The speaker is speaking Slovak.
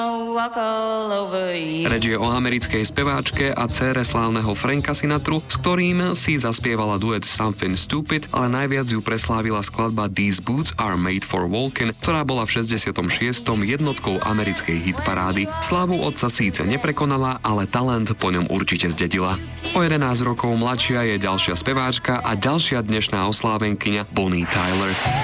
Reč je o americkej speváčke a dcére slávneho Franka Sinatru, s ktorým si zaspievala duet Something Stupid, ale najviac ju preslávila skladba These Boots Are Made for Walking, ktorá bola v 66. jednotkou americkej hitparády. Slávu otca síce neprekonala, ale talent po ňom určite zdedila. O 11 rokov mladšia je ďalšia speváčka a ďalšia dnešná oslávenkyňa Bonnie Tyler.